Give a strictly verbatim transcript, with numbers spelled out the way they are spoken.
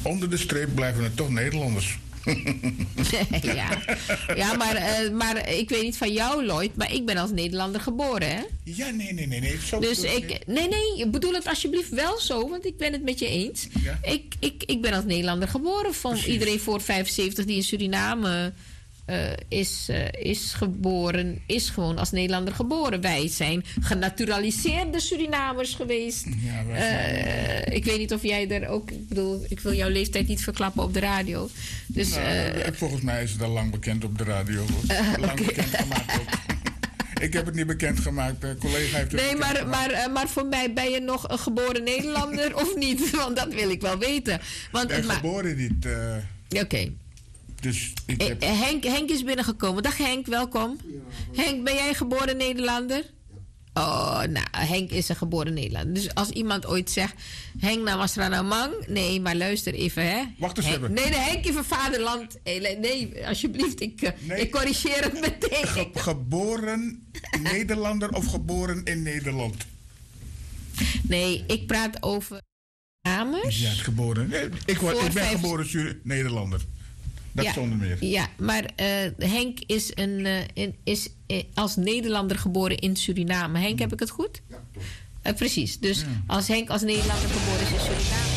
onder de streep blijven het toch Nederlanders. ja, ja maar, uh, maar ik weet niet van jou, Lloyd, maar ik ben als Nederlander geboren, hè? Ja, nee, nee, nee. nee. Zo dus ik, nee, nee, bedoel het alsjeblieft wel zo, want ik ben het met je eens. Ja? Ik, ik, ik ben als Nederlander geboren. Van Precies. iedereen voor vijfenzeventig die in Suriname uh, is, uh, is geboren, is gewoon als Nederlander geboren. Wij zijn genaturaliseerde Surinamers geweest. Ja, wij zijn, uh, ik weet niet of jij er ook... Ik bedoel, ik wil jouw leeftijd niet verklappen op de radio. Dus, nou, uh, volgens mij is het al lang bekend op de radio. Uh, lang okay. bekend gemaakt ook. Ik heb het niet bekendgemaakt. Een collega heeft het Nee, maar, maar, uh, maar voor mij ben je nog een geboren Nederlander of niet? Want dat wil ik wel weten. Want, ik ben maar, geboren niet. Uh, Oké. Okay. Dus ik heb... Henk, Henk is binnengekomen. Dag Henk, welkom. Ja, Henk, ben jij een geboren Nederlander? Ja. Oh, nou, Henk is een geboren Nederlander. Dus als iemand ooit zegt... Henk Namasrana Mang... Nee, maar luister even, hè. Wacht eens Henk, even. Nee, nee, Henk is een vaderland. Nee, alsjeblieft, ik, nee. ik corrigeer het meteen. Ge geboren Nederlander of geboren in Nederland? Nee, ik praat over... Amers. Ja, geboren. Nee, ik, word, ik ben vijf... geboren Nederlander. Dat ja, zonder meer. Ja, maar uh, Henk is, een, uh, in, is uh, als Nederlander geboren in Suriname. Henk, heb ik het goed? Ja, toch. Uh, precies. Dus ja. als Henk als Nederlander geboren is in Suriname...